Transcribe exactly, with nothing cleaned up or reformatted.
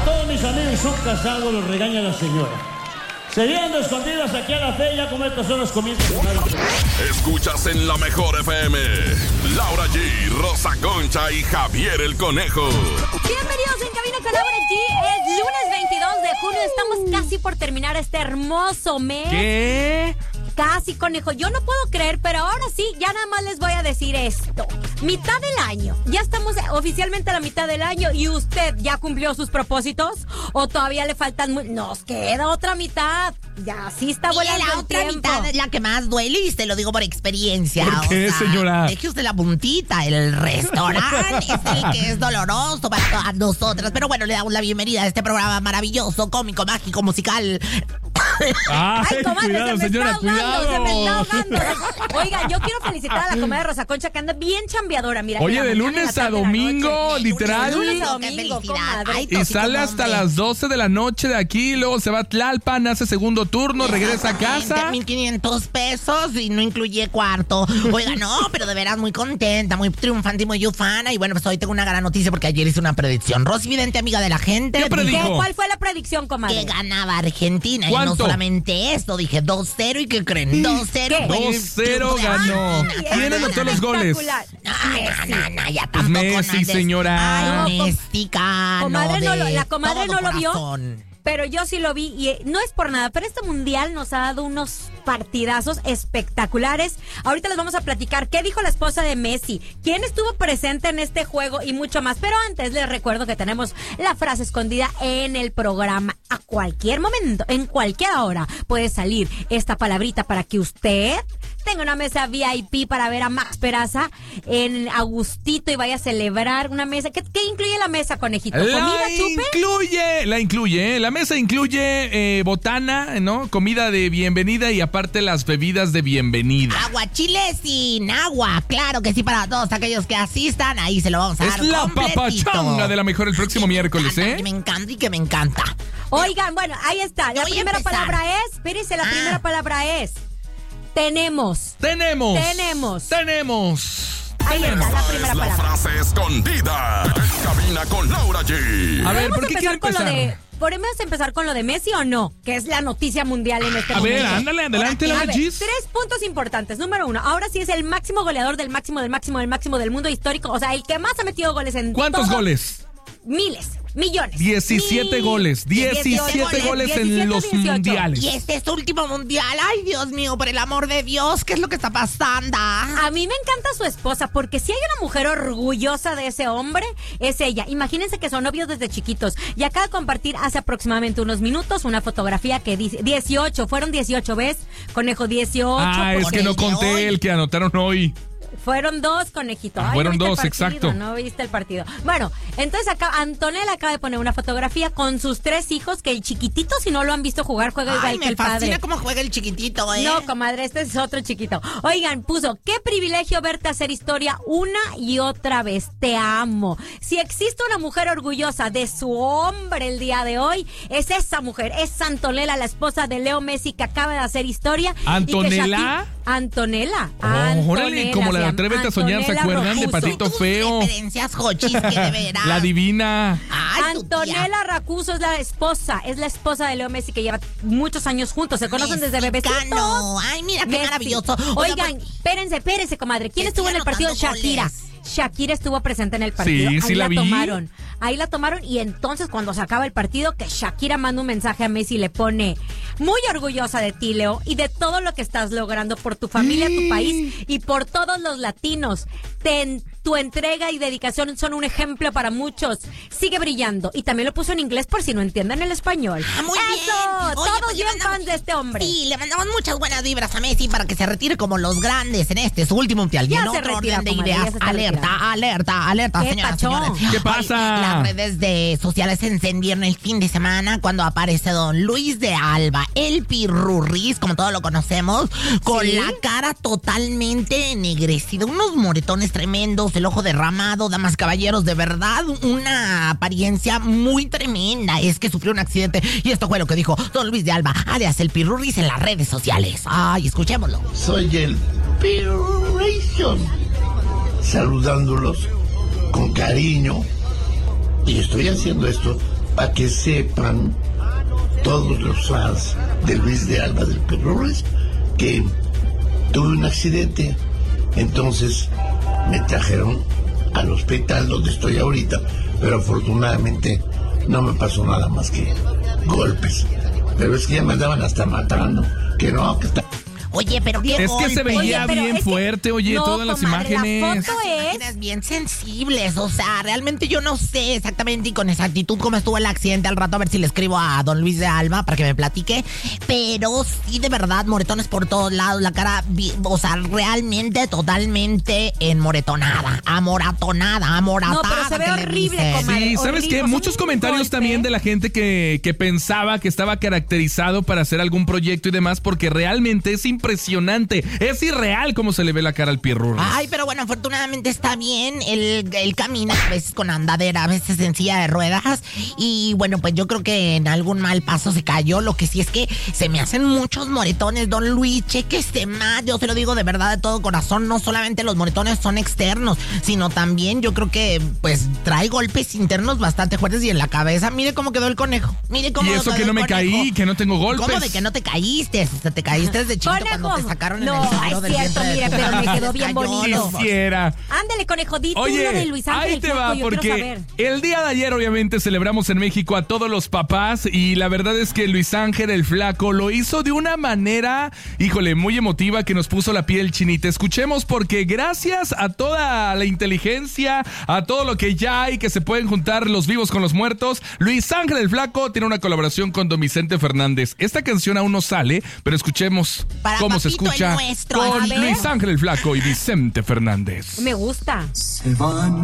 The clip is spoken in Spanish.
todos mis amigos son casados, los regaña la señora. Saliendo escondidas aquí a la fe, ya como estas horas comienza a sonar. Escuchas en la mejor F M. Laura G, Rosa Concha y Javier el Conejo. Bienvenidos en Cabina con Laura G. Es lunes veintidós de junio. Estamos casi por terminar este hermoso mes. ¿Qué? Casi, Conejo. Yo no puedo creer, pero ahora sí, ya nada más les voy a decir esto. Mitad del año. Ya estamos oficialmente a la mitad del año. ¿Y usted ya cumplió sus propósitos? ¿O todavía le faltan? Muy... Nos queda otra mitad. Ya, sí está volando la el otra tiempo. mitad es la que más duele y se lo digo por experiencia. ¿Por qué, o sea, señora? Deje usted la puntita. El restaurante es el que es doloroso para todas nosotras. Pero bueno, le damos la bienvenida a este programa maravilloso, cómico, mágico, musical. Ay, Ay, comadre, cuidado, se me señora, está ahogando, se me está cuidado. ahogando. Oigan, yo quiero felicitar a la comadre Rosa Concha, que anda bien chambeadora. Mira, Oye, en la de mañana, en la lunes tarde, a en la domingo, noche. literal. De lunes a Qué domingo, felicidad. comadre. Ay, Y sale hasta hombre. las doce de la noche de aquí, luego se va a Tlalpan, hace segundo turno, regresa a casa. mil quinientos pesos y no incluye cuarto. Oiga, no, pero de veras muy contenta, muy triunfante y muy ufana. Y bueno, pues hoy tengo una gran noticia porque ayer hice una predicción. Rosy Vidente, amiga de la gente. ¿Qué predijo? ¿Qué? ¿Cuál fue la predicción, comadre? Que ganaba Argentina. ¿Cuánto? Y no solamente esto, dije dos cero. ¿Y qué creen? dos cero. ¿Qué? fue el dos cero triunfo de ganó. Argentina. ¿Quién anotó los goles? Espectacular. No, no, no, no, ya Pues tampoco. Messi, no andes- señora. Ay, No, com- mexicano. comadre no lo- de la comadre todo no lo vio. corazón. Pero yo sí lo vi y eh, no es por nada, pero este mundial nos ha dado unos partidazos espectaculares. Ahorita les vamos a platicar qué dijo la esposa de Messi, quién estuvo presente en este juego y mucho más. Pero antes les recuerdo que tenemos la frase escondida en el programa. A cualquier momento, en cualquier hora, puede salir esta palabrita para que usted tenga una mesa V I P para ver a Max Peraza en Agustito y vaya a celebrar una mesa. ¿Qué, qué incluye la mesa, conejito? ¿Comida, La chupe? incluye, la incluye, ¿eh? La mesa incluye eh, botana, ¿no? Comida de bienvenida y aparte las bebidas de bienvenida. Agua chile sin agua, claro que sí, para todos aquellos que asistan, ahí se lo vamos a Es dar la completito. papachanga de la mejor el próximo Que me miércoles, encanta, ¿eh? Que me encanta y que me encanta. Oigan, bueno, ahí está. La Voy a primera empezar. palabra es, espérense, la Ah. primera palabra es tenemos. Tenemos. Tenemos. Tenemos. Ahí está, la primera Es la palabra. frase escondida. En Cabina con Laura G. A ver, ¿Podemos ¿por qué quiere empezar con lo empezar? de ¿Podemos empezar con lo de Messi o no? Que es la noticia mundial en este A momento. ver, ándale, adelante, A Laura ver, G. tres puntos importantes. Número uno, ahora sí es el máximo goleador del máximo, del máximo, del máximo del mundo histórico. O sea, el que más ha metido goles en ¿Cuántos todo- goles? Miles, millones. diecisiete Mil- goles. diecisiete goles en diecisiete, los dieciocho. mundiales. Y este es su último mundial. Ay, Dios mío, por el amor de Dios, ¿qué es lo que está pasando? A mí me encanta su esposa, porque si hay una mujer orgullosa de ese hombre, es ella. Imagínense que son novios desde chiquitos. Y acaba de compartir hace aproximadamente unos minutos una fotografía que dice dieciocho, fueron dieciocho, ¿ves? Conejo, dieciocho. Ah, es por que el no de hoy. conté el que anotaron hoy. Fueron dos, conejito. Ah, Ay, fueron no viste dos, el partido, exacto. No viste el partido. Bueno, entonces acá Antonella acaba de poner una fotografía con sus tres hijos, que el chiquitito, si no lo han visto jugar, juega igual Ay, que me el fascina padre. cómo juega el chiquitito, ¿eh? No, comadre, este es otro chiquito. Oigan, puso, qué privilegio verte hacer historia una y otra vez. Te amo. Si existe una mujer orgullosa de su hombre el día de hoy, es esa mujer, es Antonella, la esposa de Leo Messi, que acaba de hacer historia. y que ¿Antonella? Shakira- Antonella. Oh, órale, Antonella como la se de llama. Atrévete a soñar, ¿se Antonella acuerdan de Rocuso. Patito Tus Feo? referencias, Jochis, que de veras. La divina. Ay, tu tía. Antonella Racuso es la esposa, es la esposa de Leo Messi, que lleva muchos años juntos, se conocen desde bebecitos. Mexicano. Ay, mira qué Messi. maravilloso. Oigan, pues, espérense, espérense, comadre. ¿Quién que estuvo en el sigan partido? anotando Shakira. goles. Shakira estuvo presente en el partido. Sí, Ahí sí la vi. tomaron. Ahí la tomaron y entonces cuando se acaba el partido, que Shakira manda un mensaje a Messi y le pone, muy orgullosa de ti, Leo, y de todo lo que estás logrando por tu familia, tu país y por todos los latinos. Ten, tu entrega y dedicación son un ejemplo para muchos. Sigue brillando. Y también lo puso en inglés por si no entienden el español. Ah, muy ¡Eso! bien. Oye, Todos pues, le bien mandamos- fans de este hombre. Sí, le mandamos muchas buenas vibras a Messi para que se retire como los grandes en este, su último mundial. Ya Y en se otro retira, orden de comadre, ya ideas. se está Alerta, retirando. alerta, alerta, ¿Qué señoras, pacho? señores. ¿Qué Oye, pasa? las redes de sociales se encendieron el fin de semana cuando aparece don Luis de Alba, el Pirurris, como todos lo conocemos, con ¿Sí? la cara totalmente ennegrecida, unos moretones tremendos, el ojo derramado, damas caballeros, de verdad, una apariencia muy tremenda. Es que sufrió un accidente y esto fue lo que dijo don Luis de Alba, alias el Pirurris, en las redes sociales. Ay, escuchémoslo. Soy el Pirration, saludándolos con cariño. Y estoy haciendo esto para que sepan todos los fans de Luis de Alba del Perrores que tuve un accidente. Entonces me trajeron al hospital donde estoy ahorita, pero afortunadamente no me pasó nada más que golpes. Pero es que ya me andaban hasta matando, que no, que está... Oye, pero qué Es golpe. que se veía Oye, pero bien es que- fuerte, oye, no, todas las comadre, imágenes. La foto es... Imágenes bien sensibles, o sea, realmente yo no sé exactamente y con exactitud cómo estuvo el accidente. Al rato a ver si le escribo a don Luis de Alba para que me platique, pero sí, de verdad, moretones por todos lados, la cara, vi- o sea, realmente totalmente enmoretonada, amoratonada, amoratada. No, pero se ve que le horrible, dicen. comadre. Sí, ¿sabes horrible, qué? o sea, Muchos un comentarios golpe. también de la gente que, que pensaba que estaba caracterizado para hacer algún proyecto y demás, porque realmente es impresionante. Es irreal cómo se le ve la cara al Pirurris. Ay, pero bueno, afortunadamente está bien. Él, él camina a veces con andadera, a veces en silla de ruedas. Y bueno, pues yo creo que en algún mal paso se cayó. Lo que sí es que se me hacen muchos moretones, don Luis. Chequese más. Yo se lo digo de verdad, de todo corazón. No solamente los moretones son externos, sino también yo creo que pues trae golpes internos bastante fuertes. Y en la cabeza, mire cómo quedó el conejo. Mire cómo Y eso quedó que el no me conejo. caí, que no tengo golpes. ¿Cómo de que no te caíste? O sea, te caíste desde chiquito Conejo. cuando te sacaron en No, el suelo es del cierto, vientre de mire, tu pero me mamá. quedó bien Cayó, bonito. no. Quisiera. Ándale, conejo, di tú lo Oye, de Luis Ángel ahí el te Flaco, va, yo quiero porque saber. el día de ayer obviamente celebramos en México a todos los papás y la verdad es que Luis Ángel el Flaco lo hizo de una manera, híjole, muy emotiva que nos puso la piel chinita. Escuchemos porque gracias a toda la inteligencia, a todo lo que ya hay, que se pueden juntar los vivos con los muertos, Luis Ángel el Flaco tiene una colaboración con don Vicente Fernández. Esta canción aún no sale, pero escuchemos Para cómo se papito escucha el nuestro, con a ver. Luis Ángel el Flaco y Vicente Fernández. Me gusta. Se van